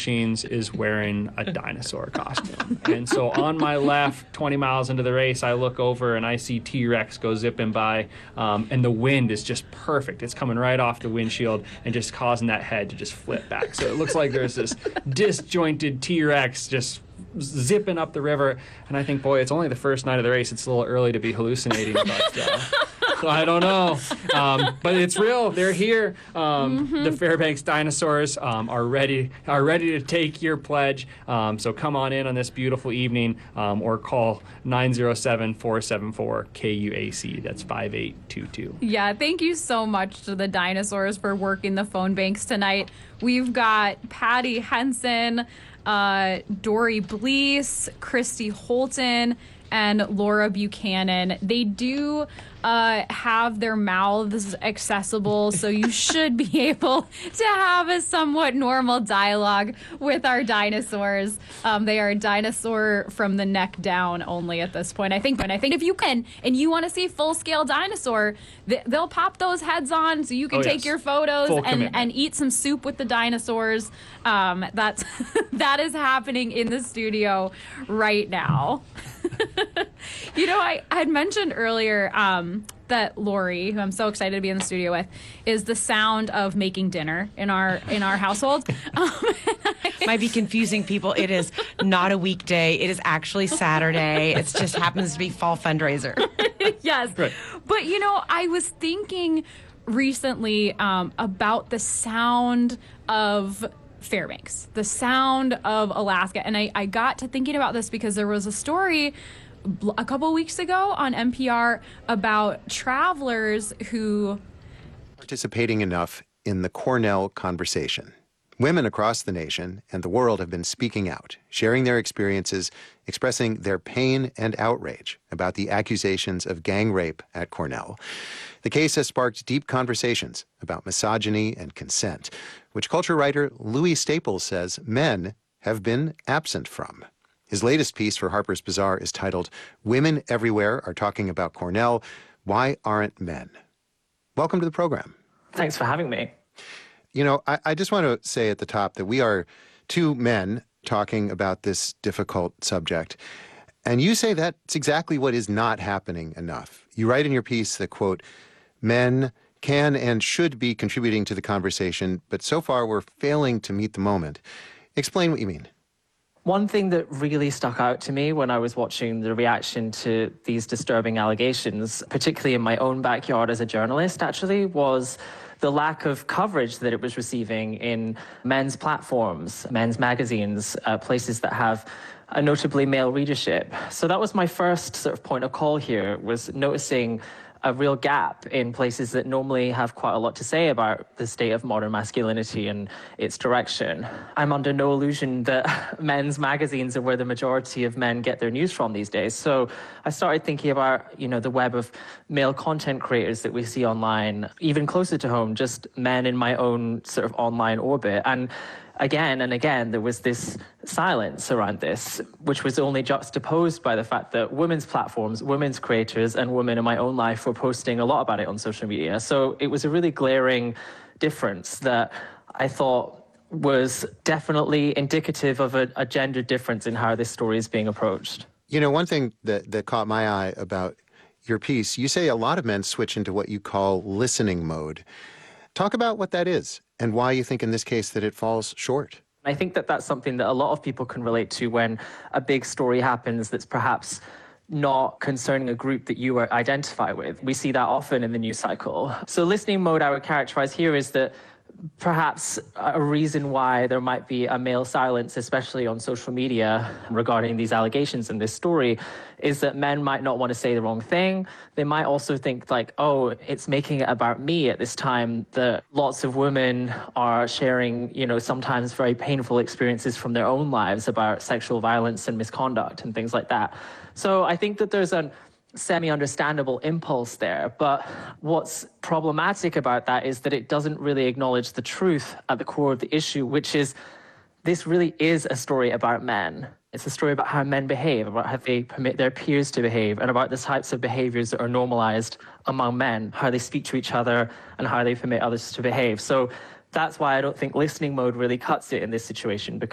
machines is wearing a dinosaur costume. And so on my left, 20 miles into the race, I look over and I see T-Rex go zipping by, and the wind is just perfect. It's coming right off the windshield and just causing that head to just flip back. So it looks like there's this disjointed T-Rex just zipping up the river. And I think, boy, it's only the first night of the race. It's a little early to be hallucinating, but I don't know. But it's real. They're here. The Fairbanks Dinosaurs are ready to take your pledge. So come on in on this beautiful evening, or call 907-474-KUAC. That's 5822. Yeah, thank you so much to the Dinosaurs for working the phone banks tonight. We've got Patty Henson, Dory Blease, Christy Holton, and Laura Buchanan. They do have their mouths accessible, so you should be able to have a somewhat normal dialogue with our dinosaurs. They are a dinosaur from the neck down only at this point. I think if you can, and you want to see full-scale dinosaur, they'll pop those heads on so you can take your photos and eat some soup with the dinosaurs. That is happening in the studio right now. You know, I had mentioned earlier that Lori, who I'm so excited to be in the studio with, is the sound of making dinner in our household. Might be confusing people. It is not a weekday. It is actually Saturday. It just happens to be fall fundraiser. Yes. Right. But, you know, I was thinking recently about the sound of Fairbanks, the sound of Alaska. And I got to thinking about this because there was a story a couple of weeks ago on NPR about travelers who participating enough in the Cornell conversation. Women across the nation and the world have been speaking out, sharing their experiences, expressing their pain and outrage about the accusations of gang rape at Cornell. The case has sparked deep conversations about misogyny and consent, which culture writer Louis Staples says men have been absent from. His latest piece for Harper's Bazaar is titled, "Women Everywhere Are Talking About Cornell. Why Aren't Men?" Welcome to the program. Thanks for having me. You know, I just want to say at the top that we are two men talking about this difficult subject. And you say that's exactly what is not happening enough. You write in your piece that, quote, men can and should be contributing to the conversation, but so far we're failing to meet the moment. Explain what you mean. One thing that really stuck out to me when I was watching the reaction to these disturbing allegations, particularly in my own backyard as a journalist, actually, was the lack of coverage that it was receiving in men's platforms, men's magazines, places that have a notably male readership. So that was my first sort of point of call here, was noticing a real gap in places that normally have quite a lot to say about the state of modern masculinity and its direction. I'm under no illusion that men's magazines are where the majority of men get their news from these days. So I started thinking about, you know, the web of male content creators that we see online, even closer to home, just men in my own sort of online orbit. And again and again, there was this silence around this, which was only juxtaposed by the fact that women's platforms, women's creators, and women in my own life were posting a lot about it on social media. So it was a really glaring difference that I thought was definitely indicative of a gender difference in how this story is being approached. You know, one thing that caught my eye about your piece, you say a lot of men switch into what you call listening mode. Talk about what that is and why you think in this case that it falls short. I think that that's something that a lot of people can relate to when a big story happens that's perhaps not concerning a group that you identify with. We see that often in the news cycle. So listening mode I would characterize here is that perhaps a reason why there might be a male silence, especially on social media, regarding these allegations in this story, is that men might not want to say the wrong thing. They might also think like, oh, it's making it about me at this time that lots of women are sharing, you know, sometimes very painful experiences from their own lives about sexual violence and misconduct and things like that. So I think that there's a semi-understandable impulse there, but what's problematic about that is that it doesn't really acknowledge the truth at the core of the issue, which is this really is a story about men. It's a story about how men behave, about how they permit their peers to behave, and about the types of behaviors that are normalized among men, how they speak to each other, and how they permit others to behave. So that's why I don't think listening mode really cuts it in this situation, because